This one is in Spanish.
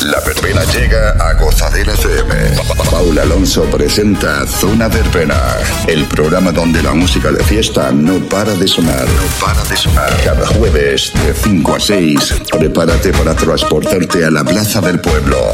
La verbena llega a Gozadera FM. Paula Alonso presenta Zona Verbena, el programa donde la música de fiesta no para de sonar. Cada jueves de 5 a 6, prepárate para transportarte a la plaza del pueblo.